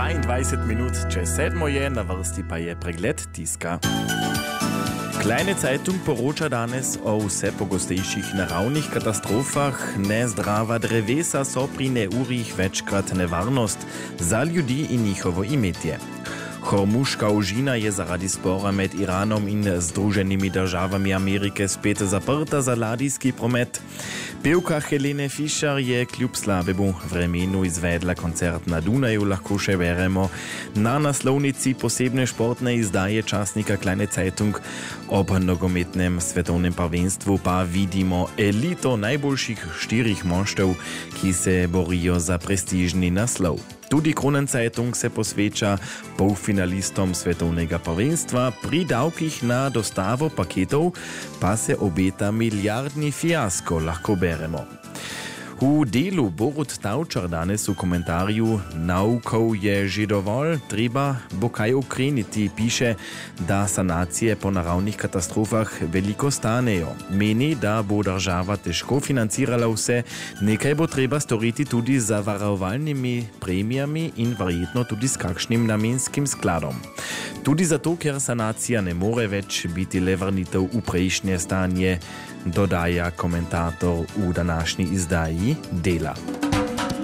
22 minut, če 7 je, na vrsti pa je pregled tiska. Kleine Zeitung poroča danes o vse pogostejših naravnih katastrofah. Nezdrava drevesa so pri neurjih večkrat nevarnost za ljudi in njihovo imetje. Hormuška ožina je zaradi spora med Iranom in Združenimi državami Amerike spet zaprta za ladijski promet. Pevka Helene Fischer je kljub slabemu vremenu izvedla koncert na Dunaju, lahko še beremo na naslovnici posebne športne izdaje časnika Kleine Zeitung. Ob nogometnem svetovnem prvenstvu pa vidimo elito najboljših 4 moštev, ki se borijo za prestižni naslov. Tudi Kronenzeitung se posveča polfinalistom svetovnega prvenstva, pri davkih na dostavo paketov pa se obeta milijardni fiasko, lahko beremo. V delu Borut Tavčar danes v komentarju "Naukov je že dovolj, treba bo kaj ukreniti", piše, da sanacije po naravnih katastrofah veliko stanejo. Meni, da bo država težko financirala vse, nekaj bo treba storiti tudi za varovalnimi premijami in verjetno tudi s kakšnim namenskim skladom. Tudi zato, ker sanacija ne more več biti le vrnitev v prejšnje stanje, dodaja komentator v današnji izdaji Dela.